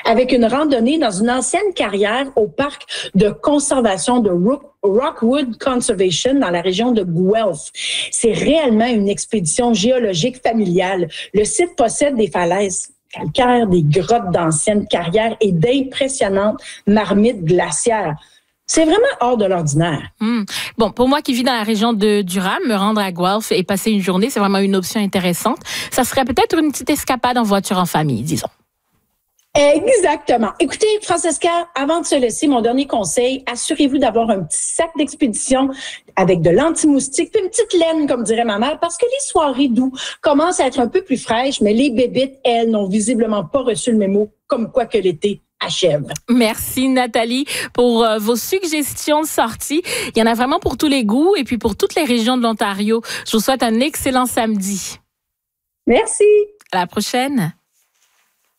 avec une randonnée dans une ancienne carrière au parc de conservation de Rockwood Conservation dans la région de Guelph. C'est réellement une expédition géologique familiale. Le site possède des falaises calcaires, des grottes d'anciennes carrières et d'impressionnantes marmites glaciaires. C'est vraiment hors de l'ordinaire. Bon, pour moi qui vis dans la région de Durham, me rendre à Guelph et passer une journée, c'est vraiment une option intéressante. Ça serait peut-être une petite escapade en voiture en famille, disons. Exactement. Écoutez, Francesca, avant de se laisser, mon dernier conseil, assurez-vous d'avoir un petit sac d'expédition avec de l'anti-moustique puis une petite laine, comme dirait ma mère, parce que les soirées d'août commencent à être un peu plus fraîches, mais les bébites, elles, n'ont visiblement pas reçu le mémo, comme quoi que l'été achève. Merci Nathalie pour vos suggestions de sortie. Il y en a vraiment pour tous les goûts et puis pour toutes les régions de l'Ontario. Je vous souhaite un excellent samedi. Merci. À la prochaine.